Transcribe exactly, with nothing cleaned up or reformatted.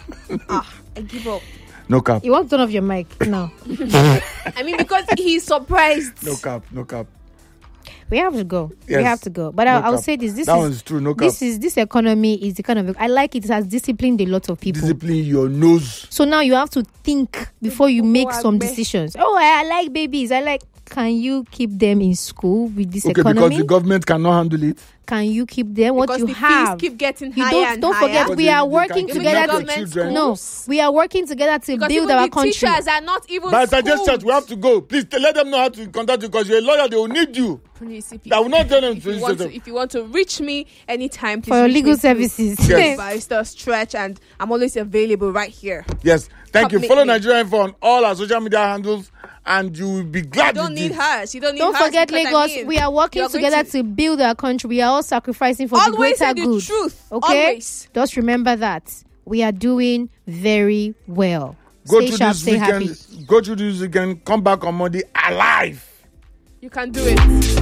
ah, I give up. No cap. You want to turn off your mic now? I mean, because he's surprised. No cap. No cap. We have to go. Yes. We have to go. But No I'll, I'll cap. say this. This That is one's true. No cap. this is this economy is the kind of I like it. It has disciplined a lot of people. Discipline your nose. So now you have to think before you make some Agbe. decisions. Oh, I, I like babies. I like. Can you keep them in school with this Okay, economy? because the government cannot handle it. Can you keep them? What Because you the have? fees keep getting You higher don't and don't higher. forget But we they- are they working can together. kidnap To, the children. no, we are working together to Because build even our the country. teachers are not even But I just schooled. said we have to go. Please t- let them know how to contact you because you're a lawyer. They will need you. Please, if you, I will not tell them if to you, want use to, if you want to reach me anytime, please For your reach legal me through services. Yes. Barrister Stretch, and I'm always available right here. Yes. Thank you. Submit Follow me. Nigeria Info on all our social media handles, and you will be glad You don't you need did. hers. You don't need Don't hers forget because, I Lagos. mean, We are working you're going together to- to build our country. We are all sacrificing for the Always greater say the good. truth. Okay, Always. just remember that we are doing very well. Go stay through sharp, this stay weekend. happy. Go through this weekend. Come back on Monday alive. You can do it.